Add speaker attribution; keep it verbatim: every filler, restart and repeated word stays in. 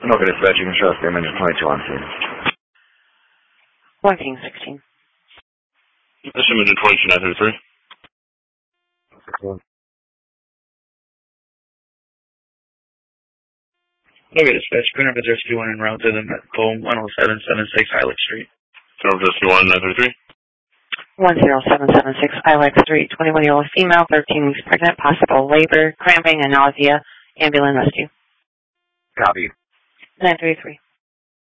Speaker 1: Okay, dispatch, you can show us the image of twenty-two on scene.
Speaker 2: one King sixteen.
Speaker 3: This image of twenty-two nine thirty-three.
Speaker 4: Okay, dispatch, Green Rapids Rescue one en route to them at phone one oh seven seven six Ilex Street.
Speaker 3: Green Rapids Rescue one nine thirty-three.
Speaker 2: one zero seven seven six Ilex Street, twenty-one-year-old female, thirteen weeks pregnant, possible labor, cramping, and nausea. Ambulance rescue.
Speaker 1: Copy.
Speaker 2: nine three three.